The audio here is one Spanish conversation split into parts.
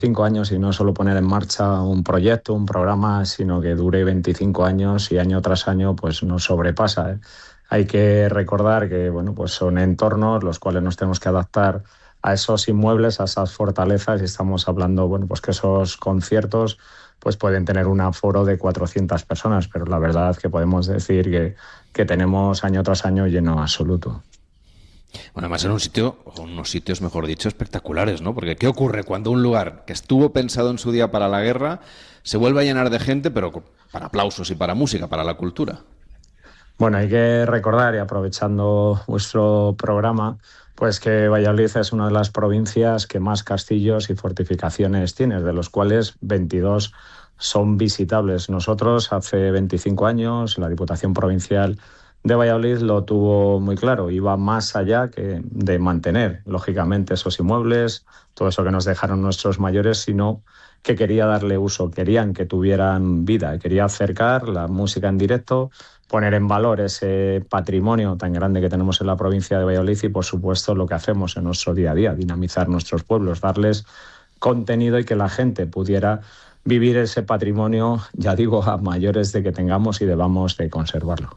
5 años y no solo poner en marcha un proyecto, un programa, sino que dure 25 años y año tras año pues nos sobrepasa, ¿eh? Hay que recordar que bueno, pues son entornos los cuales nos tenemos que adaptar a esos inmuebles, a esas fortalezas, y estamos hablando, bueno, pues que esos conciertos pues pueden tener un aforo de 400 personas, pero la verdad que podemos decir que tenemos año tras año lleno absoluto. Bueno, además en un sitio, o unos sitios, mejor dicho, espectaculares, ¿no? Porque ¿qué ocurre cuando un lugar que estuvo pensado en su día para la guerra se vuelve a llenar de gente, pero para aplausos y para música, para la cultura? Bueno, hay que recordar, y aprovechando vuestro programa, pues que Valladolid es una de las provincias que más castillos y fortificaciones tiene, de los cuales 22 son visitables. Nosotros hace 25 años, la Diputación Provincial de Valladolid lo tuvo muy claro, iba más allá que de mantener, lógicamente, esos inmuebles, todo eso que nos dejaron nuestros mayores, sino que quería darle uso, querían que tuvieran vida, quería acercar la música en directo, poner en valor ese patrimonio tan grande que tenemos en la provincia de Valladolid y, por supuesto, lo que hacemos en nuestro día a día, dinamizar nuestros pueblos, darles contenido y que la gente pudiera vivir ese patrimonio, ya digo, a mayores de que tengamos y debamos de conservarlo.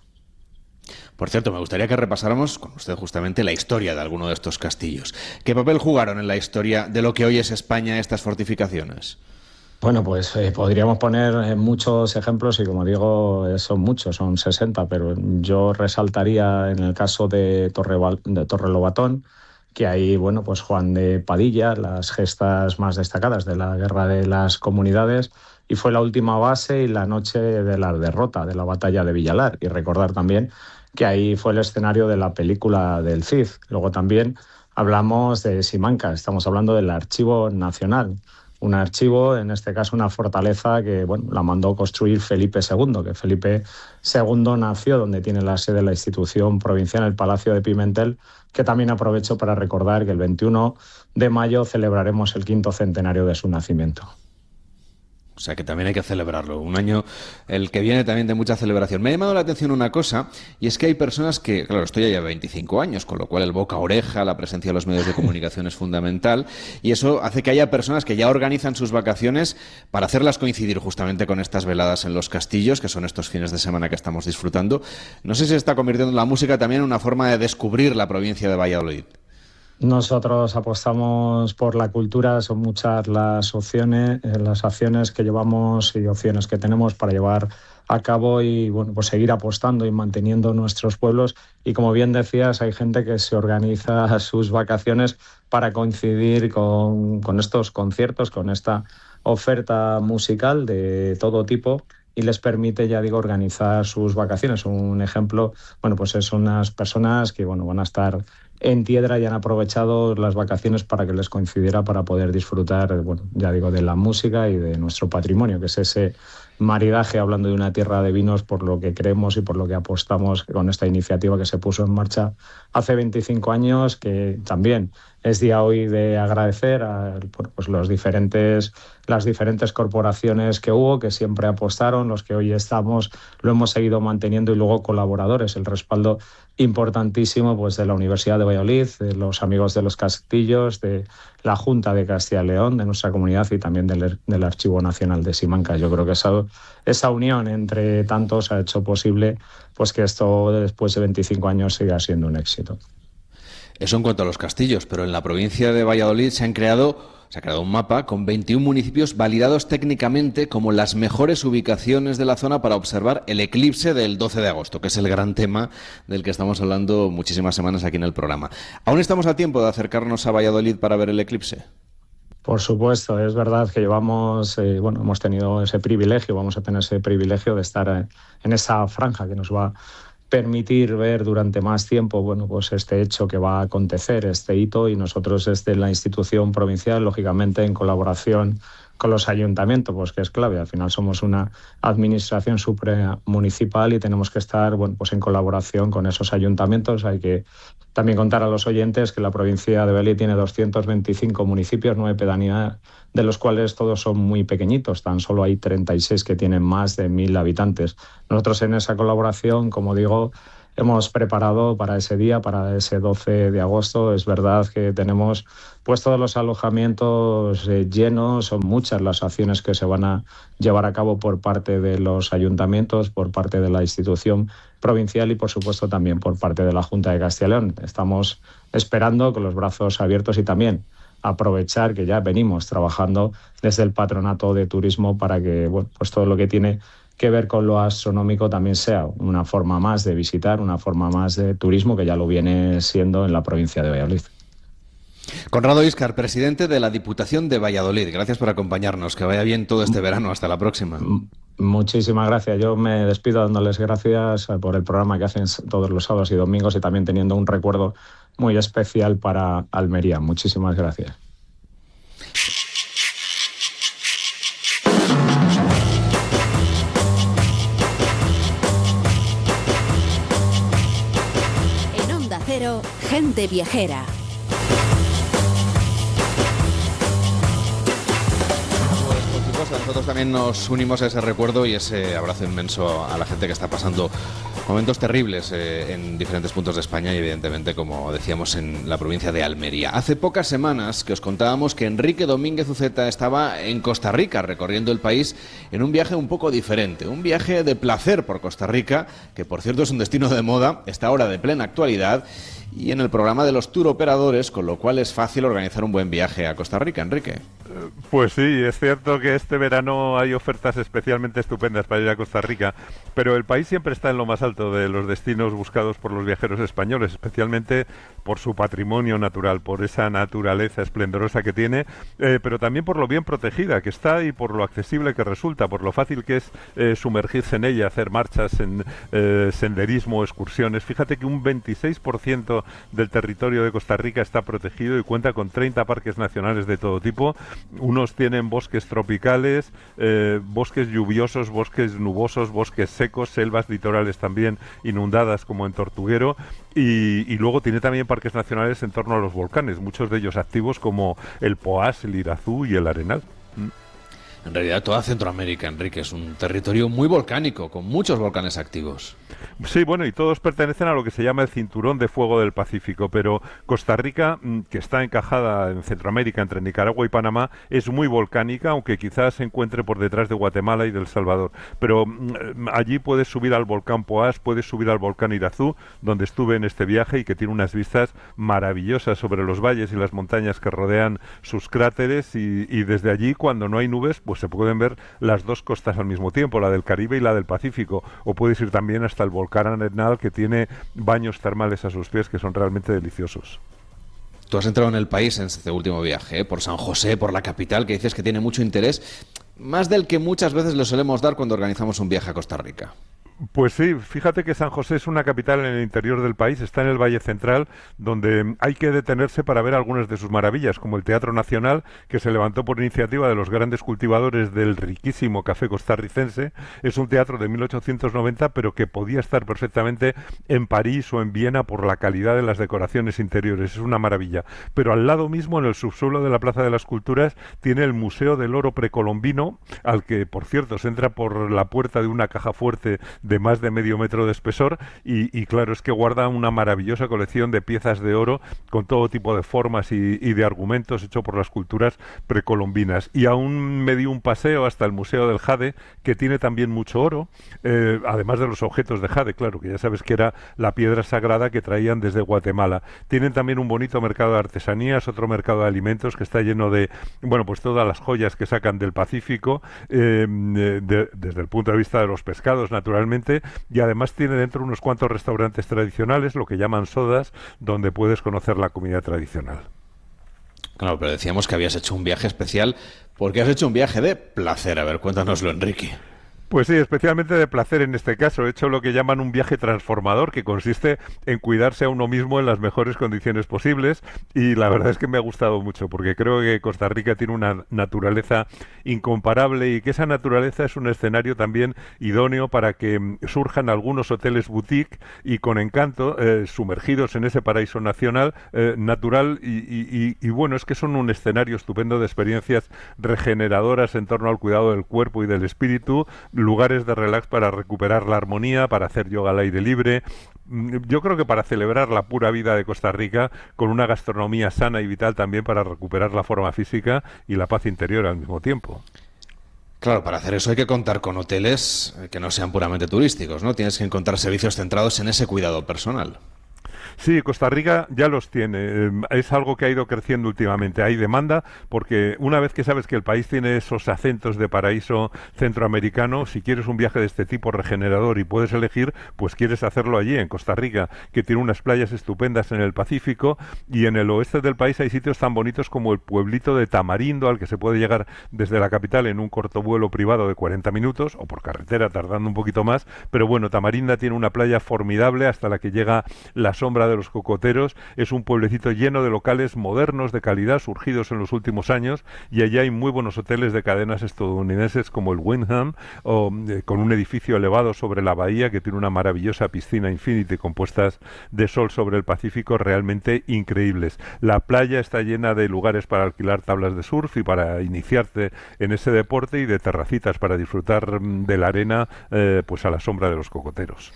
Por cierto, me gustaría que repasáramos con usted justamente la historia de alguno de estos castillos. ¿Qué papel jugaron en la historia de lo que hoy es España estas fortificaciones? Bueno, pues podríamos poner muchos ejemplos y, como digo, son muchos, son 60, pero yo resaltaría en el caso de Torrelobatón, que ahí, bueno, pues Juan de Padilla, las gestas más destacadas de la Guerra de las Comunidades, y fue la última base y la noche de la derrota de la batalla de Villalar. Y recordar también que ahí fue el escenario de la película del Cid. Luego también hablamos de Simancas, estamos hablando del Archivo Nacional, un archivo, en este caso una fortaleza que bueno, la mandó construir Felipe II, que Felipe II nació donde tiene la sede de la institución provincial, el Palacio de Pimentel, que también aprovecho para recordar que el 21 de mayo celebraremos el 5º centenario de su nacimiento. O sea que también hay que celebrarlo. Un año, el que viene, también de mucha celebración. Me ha llamado la atención una cosa, y es que hay personas que, claro, esto ya lleva 25 años, con lo cual el boca a oreja, la presencia de los medios de comunicación es fundamental, y eso hace que haya personas que ya organizan sus vacaciones para hacerlas coincidir justamente con estas veladas en los castillos, que son estos fines de semana que estamos disfrutando. No sé si se está convirtiendo la música también en una forma de descubrir la provincia de Valladolid. Nosotros apostamos por la cultura, son muchas las acciones que llevamos y opciones que tenemos para llevar a cabo y bueno, pues seguir apostando y manteniendo nuestros pueblos. Y como bien decías, hay gente que se organiza sus vacaciones para coincidir con estos conciertos, con esta oferta musical de todo tipo y les permite, ya digo, organizar sus vacaciones. Un ejemplo, bueno, pues son unas personas que bueno, van a estar en Tiedra y han aprovechado las vacaciones para que les coincidiera para poder disfrutar, bueno, ya digo, de la música y de nuestro patrimonio, que es ese maridaje, hablando de una tierra de vinos, por lo que creemos y por lo que apostamos con esta iniciativa que se puso en marcha hace 25 años, que también es día hoy de agradecer a pues las diferentes corporaciones que hubo, que siempre apostaron, los que hoy estamos, lo hemos seguido manteniendo, y luego colaboradores, el respaldo importantísimo pues de la Universidad de Valladolid, de los amigos de los castillos, de la Junta de Castilla y León, de nuestra comunidad y también del Archivo Nacional de Simancas. Yo creo que esa unión entre tantos ha hecho posible pues que esto después de 25 años siga siendo un éxito. Eso en cuanto a los castillos, pero en la provincia de Valladolid se ha creado un mapa con 21 municipios validados técnicamente como las mejores ubicaciones de la zona para observar el eclipse del 12 de agosto, que es el gran tema del que estamos hablando muchísimas semanas aquí en el programa. ¿Aún estamos a tiempo de acercarnos a Valladolid para ver el eclipse? Por supuesto, es verdad que hemos tenido ese privilegio, vamos a tener ese privilegio de estar en esa franja que nos va permitir ver durante más tiempo, bueno, pues este hecho que va a acontecer, este hito, y nosotros desde la institución provincial, lógicamente en colaboración con los ayuntamientos, pues que es clave. Al final somos una administración supramunicipal y tenemos que estar, bueno, pues en colaboración con esos ayuntamientos. Hay que también contar a los oyentes que la provincia de Valladolid tiene 225 municipios, 9 pedanías, de los cuales todos son muy pequeñitos. Tan solo hay 36 que tienen más de 1.000 habitantes. Nosotros en esa colaboración, como digo, hemos preparado para ese día, para ese 12 de agosto. Es verdad que tenemos pues todos los alojamientos llenos, son muchas las acciones que se van a llevar a cabo por parte de los ayuntamientos, por parte de la institución provincial y por supuesto también por parte de la Junta de Castilla y León. Estamos esperando con los brazos abiertos y también aprovechar que ya venimos trabajando desde el Patronato de Turismo para que bueno, pues todo lo que tiene que ver con lo astronómico también sea una forma más de visitar, una forma más de turismo que ya lo viene siendo en la provincia de Valladolid. Conrado Íscar, presidente de la Diputación de Valladolid. Gracias por acompañarnos. Que vaya bien todo este verano. Hasta la próxima. Muchísimas gracias. Yo me despido dándoles gracias por el programa que hacen todos los sábados y domingos y también teniendo un recuerdo muy especial para Almería. Muchísimas gracias. En Onda Cero, Gente Viajera. Nosotros también nos unimos a ese recuerdo y ese abrazo inmenso a la gente que está pasando momentos terribles en diferentes puntos de España y evidentemente, como decíamos, en la provincia de Almería. Hace pocas semanas que os contábamos que Enrique Domínguez Uceta estaba en Costa Rica recorriendo el país en un viaje un poco diferente, un viaje de placer por Costa Rica, que por cierto es un destino de moda, está ahora de plena actualidad y en el programa de los tour operadores, con lo cual es fácil organizar un buen viaje a Costa Rica, Enrique. Pues sí, es cierto que este verano hay ofertas especialmente estupendas para ir a Costa Rica, pero el país siempre está en lo más alto de los destinos buscados por los viajeros españoles, especialmente por su patrimonio natural, por esa naturaleza esplendorosa que tiene, pero también por lo bien protegida que está y por lo accesible que resulta, por lo fácil que es sumergirse en ella, hacer marchas en senderismo, excursiones. Fíjate que un 26% del territorio de Costa Rica está protegido y cuenta con 30 parques nacionales de todo tipo. Unos tienen bosques tropicales, bosques lluviosos, bosques nubosos, bosques secos, selvas litorales también inundadas como en Tortuguero y luego tiene también parques nacionales en torno a los volcanes, muchos de ellos activos como el Poás, el Irazú y el Arenal. En realidad toda Centroamérica, Enrique, es un territorio muy volcánico, con muchos volcanes activos. Sí, bueno, y todos pertenecen a lo que se llama el Cinturón de Fuego del Pacífico, pero Costa Rica, que está encajada en Centroamérica entre Nicaragua y Panamá, es muy volcánica, aunque quizás se encuentre por detrás de Guatemala y de El Salvador. Pero allí puedes subir al volcán Poás, puedes subir al volcán Irazú, donde estuve en este viaje y que tiene unas vistas maravillosas sobre los valles y las montañas que rodean sus cráteres y desde allí, cuando no hay nubes, pues se pueden ver las dos costas al mismo tiempo, la del Caribe y la del Pacífico, o puedes ir también hasta el volcán Arenal, que tiene baños termales a sus pies que son realmente deliciosos. Tú has entrado en el país en este último viaje, por San José, por la capital, que dices que tiene mucho interés, más del que muchas veces le solemos dar cuando organizamos un viaje a Costa Rica. Pues sí, fíjate que San José es una capital en el interior del país, está en el Valle Central, donde hay que detenerse para ver algunas de sus maravillas, como el Teatro Nacional, que se levantó por iniciativa de los grandes cultivadores del riquísimo café costarricense. Es un teatro de 1890, pero que podía estar perfectamente en París o en Viena por la calidad de las decoraciones interiores. Es una maravilla. Pero al lado mismo, en el subsuelo de la Plaza de las Culturas, tiene el Museo del Oro Precolombino, al que, por cierto, se entra por la puerta de una caja fuerte de más de medio metro de espesor y claro, es que guarda una maravillosa colección de piezas de oro con todo tipo de formas y de argumentos hecho por las culturas precolombinas. Y aún me di un paseo hasta el Museo del Jade, que tiene también mucho oro, además de los objetos de jade, claro, que ya sabes que era la piedra sagrada que traían desde Guatemala. Tienen también un bonito mercado de artesanías, otro mercado de alimentos que está lleno de, bueno, pues todas las joyas que sacan del Pacífico, desde el punto de vista de los pescados, naturalmente, y además tiene dentro unos cuantos restaurantes tradicionales, lo que llaman sodas, donde puedes conocer la comida tradicional. Claro, pero decíamos que habías hecho un viaje especial porque has hecho un viaje de placer. A ver, cuéntanoslo, Enrique. Pues sí, especialmente de placer en este caso. He hecho lo que llaman un viaje transformador, que consiste en cuidarse a uno mismo en las mejores condiciones posibles, y la verdad es que me ha gustado mucho, porque creo que Costa Rica tiene una naturaleza incomparable y que esa naturaleza es un escenario también idóneo para que surjan algunos hoteles boutique y con encanto, sumergidos en ese paraíso natural y bueno, es que son un escenario estupendo de experiencias regeneradoras en torno al cuidado del cuerpo y del espíritu. lugares de relax para recuperar la armonía, para hacer yoga al aire libre. Yo creo que para celebrar la pura vida de Costa Rica, con una gastronomía sana y vital también para recuperar la forma física y la paz interior al mismo tiempo. Claro, para hacer eso hay que contar con hoteles que no sean puramente turísticos, ¿no? Tienes que encontrar servicios centrados en ese cuidado personal. Sí, Costa Rica ya los tiene. Es algo que ha ido creciendo últimamente. Hay demanda porque una vez que sabes que el país tiene esos acentos de paraíso centroamericano, si quieres un viaje de este tipo regenerador y puedes elegir, pues quieres hacerlo allí, en Costa Rica, que tiene unas playas estupendas en el Pacífico, y en el oeste del país hay sitios tan bonitos como el pueblito de Tamarindo, al que se puede llegar desde la capital en un corto vuelo privado de 40 minutos, o por carretera tardando un poquito más, pero bueno, Tamarinda tiene una playa formidable hasta la que llega la sombra de los cocoteros. Es un pueblecito lleno de locales modernos de calidad surgidos en los últimos años, y allí hay muy buenos hoteles de cadenas estadounidenses como el Wyndham, con un edificio elevado sobre la bahía que tiene una maravillosa piscina infinity con puestas de sol sobre el Pacífico realmente increíbles. La playa está llena de lugares para alquilar tablas de surf y para iniciarte en ese deporte, y de terracitas para disfrutar de la arena pues a la sombra de los cocoteros.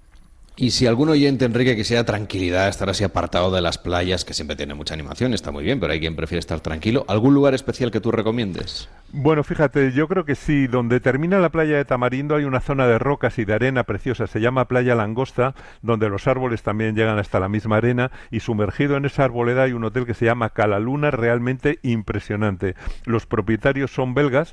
Y si algún oyente, Enrique, quisiera tranquilidad, estar así apartado de las playas, que siempre tiene mucha animación, está muy bien, pero hay quien prefiere estar tranquilo, ¿algún lugar especial que tú recomiendes? Bueno, fíjate, yo creo que sí. Donde termina la playa de Tamarindo hay una zona de rocas y de arena preciosa, se llama Playa Langosta, donde los árboles también llegan hasta la misma arena, y sumergido en esa arboleda hay un hotel que se llama Cala Luna, realmente impresionante. Los propietarios son belgas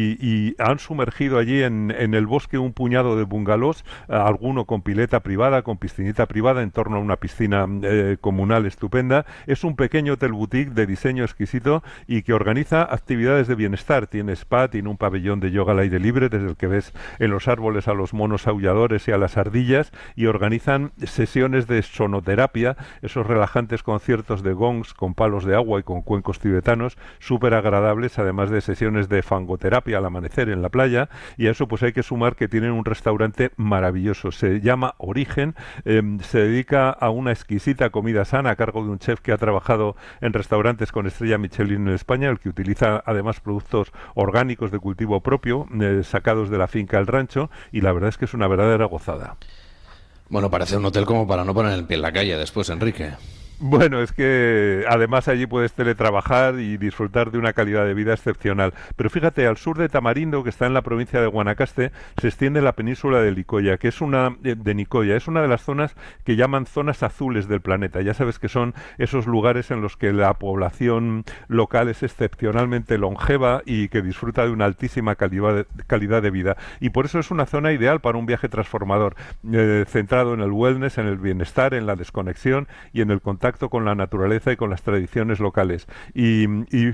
y han sumergido allí en el bosque un puñado de bungalows, alguno con pileta privada, con piscinita privada en torno a una piscina comunal estupenda. Es un pequeño hotel boutique de diseño exquisito y que organiza actividades de bienestar. Tiene spa, tiene un pabellón de yoga al aire libre desde el que ves en los árboles a los monos aulladores y a las ardillas, y organizan sesiones de sonoterapia, esos relajantes conciertos de gongs con palos de agua y con cuencos tibetanos súper agradables, además de sesiones de fangoterapia al amanecer en la playa. Y a eso pues hay que sumar que tienen un restaurante maravilloso, se llama Origen, se dedica a una exquisita comida sana a cargo de un chef que ha trabajado en restaurantes con estrella Michelin en España, el que utiliza además productos orgánicos de cultivo propio, sacados de la finca El Rancho, y la verdad es que es una verdadera gozada. Bueno, parece un hotel como para no poner el pie en la calle después, Enrique. Bueno, es que además allí puedes teletrabajar y disfrutar de una calidad de vida excepcional. Pero fíjate, al sur de Tamarindo, que está en la provincia de Guanacaste, se extiende la península de Nicoya, que es Nicoya, es una de las zonas que llaman zonas azules del planeta. Ya sabes que son esos lugares en los que la población local es excepcionalmente longeva y que disfruta de una altísima calidad de vida. Y por eso es una zona ideal para un viaje transformador, centrado en el wellness, en el bienestar, en la desconexión y en el contacto con la naturaleza y con las tradiciones locales. Y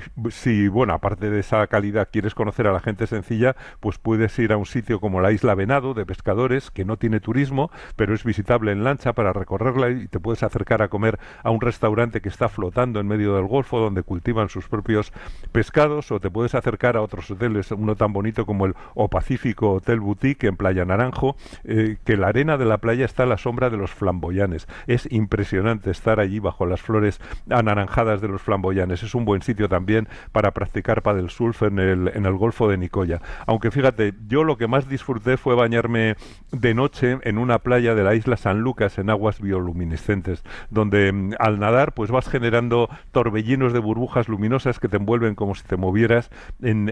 si, bueno, aparte de esa calidad quieres conocer a la gente sencilla, pues puedes ir a un sitio como la Isla Venado, de pescadores, que no tiene turismo, pero es visitable en lancha para recorrerla, y te puedes acercar a comer a un restaurante que está flotando en medio del Golfo, donde cultivan sus propios pescados, o te puedes acercar a otros hoteles, uno tan bonito como el O Pacífico Hotel Boutique en Playa Naranjo, que la arena de la playa está a la sombra de los flamboyanes. Es impresionante estar allí bajo las flores anaranjadas de los flamboyanes. Es un buen sitio también para practicar paddle surf en el Golfo de Nicoya. Aunque fíjate, yo lo que más disfruté fue bañarme de noche en una playa de la isla San Lucas en aguas bioluminiscentes, donde al nadar pues vas generando torbellinos de burbujas luminosas que te envuelven como si te movieras en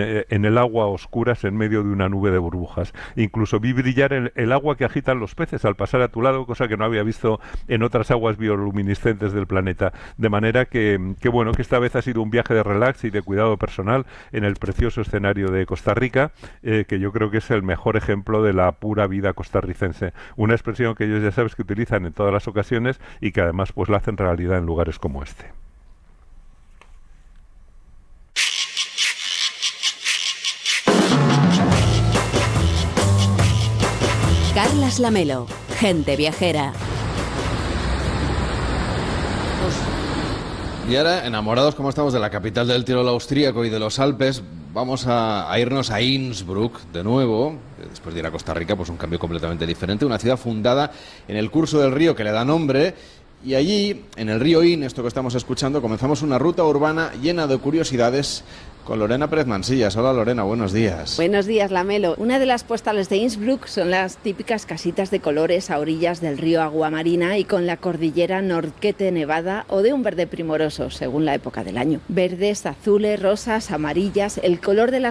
el agua oscuras en medio de una nube de burbujas. Incluso vi brillar el agua que agitan los peces al pasar a tu lado, cosa que no había visto en otras aguas bioluminiscentes del planeta. De manera que bueno, que esta vez ha sido un viaje de relax y de cuidado personal en el precioso escenario de Costa Rica, que yo creo que es el mejor ejemplo de la pura vida costarricense. Una expresión que ellos ya sabes que utilizan en todas las ocasiones y que además pues la hacen realidad en lugares como este. Carlas Lamelo, Gente Viajera. Y ahora, enamorados como estamos de la capital del Tirol austríaco y de los Alpes, vamos a irnos a Innsbruck de nuevo. Después de ir a Costa Rica, pues un cambio completamente diferente. Una ciudad fundada en el curso del río que le da nombre Y allí, en el río Inn, esto que estamos escuchando, comenzamos una ruta urbana llena de curiosidades con Lorena Pérez Mansillas. Hola Lorena, buenos días. Buenos días, Lamelo. Una de las postales de Innsbruck son las típicas casitas de colores a orillas del río Aguamarina y con la cordillera Nordkette nevada o de un verde primoroso, según la época del año. Verdes, azules, rosas, amarillas, el color de las